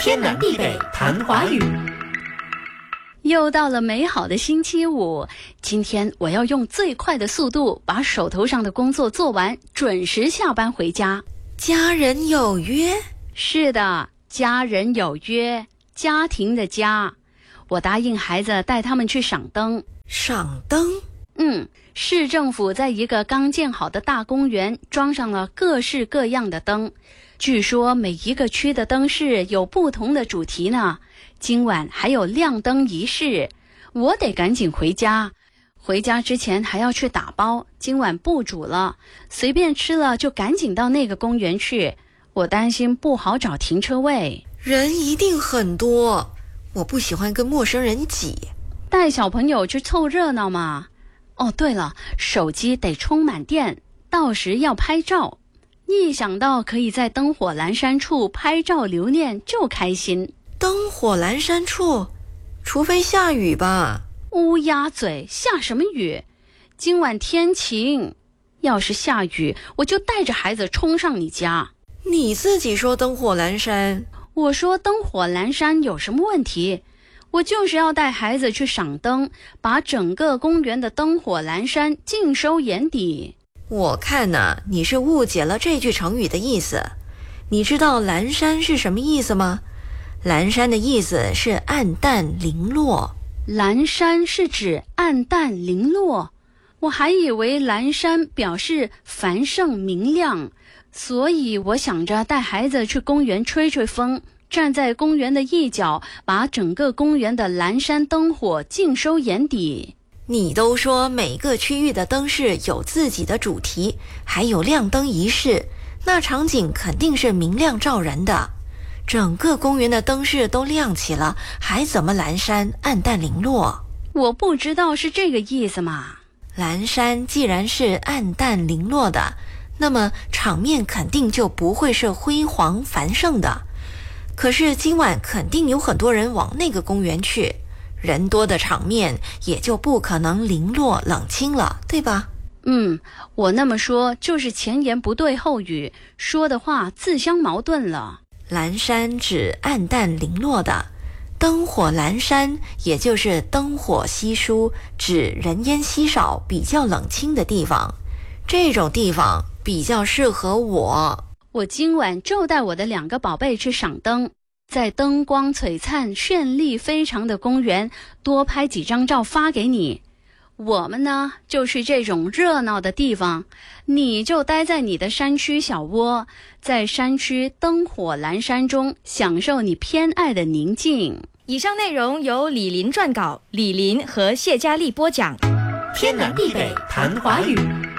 天南地北谈华语。 又到了美好的星期五，今天我要用最快的速度把手头上的工作做完，准时下班回家。 家人有约？ 是的，家人有约，家庭的家。我答应孩子带他们去赏灯。 赏灯？ 市政府在一个刚建好的大公园装上了各式各样的灯，据说每一个区的灯饰有不同的主题呢。今晚还有亮灯仪式，我得赶紧回家。回家之前还要去打包，今晚不煮了，随便吃了就赶紧到那个公园去。我担心不好找停车位。 人一定很多，我不喜欢跟陌生人挤。 带小朋友去凑热闹嘛。哦，对了，手机得充满电，到时要拍照。一想到可以在灯火阑珊处拍照留念就开心。 灯火阑珊处？除非下雨吧。 乌鸦嘴，下什么雨？今晚天晴，要是下雨我就带着孩子冲上你家。 你自己说灯火阑珊。 我说灯火阑珊有什么问题？我就是要带孩子去赏灯，把整个公园的灯火阑珊尽收眼底。 我看呢，你是误解了这句成语的意思。你知道阑珊是什么意思吗？阑珊的意思是暗淡零落。 阑珊是指暗淡零落？我还以为阑珊表示繁盛明亮，所以我想着带孩子去公园吹吹风，站在公园的一角，把整个公园的阑珊灯火尽收眼底。 你都说每个区域的灯饰有自己的主题，还有亮灯仪式，那场景肯定是明亮照人的。整个公园的灯饰都亮起了，还怎么阑珊暗淡零落？ 我不知道是这个意思嘛。 阑珊既然是暗淡零落的，那么场面肯定就不会是辉煌繁盛的。可是今晚肯定有很多人往那个公园去，人多的场面也就不可能零落冷清了，对吧？ 我那么说就是前言不对后语，说的话自相矛盾了。 阑珊指暗淡零落的，灯火阑珊也就是灯火稀疏，指人烟稀少比较冷清的地方。这种地方比较适合我。 我今晚就带我的2个宝贝去赏灯，在灯光璀璨绚丽非常的公园多拍几张照发给你。我们呢就去这种热闹的地方，你就待在你的山区小窝，在山区灯火阑珊中享受你偏爱的宁静。 以上内容由李林撰稿，李林和谢佳丽播讲。 天南地北谈华语。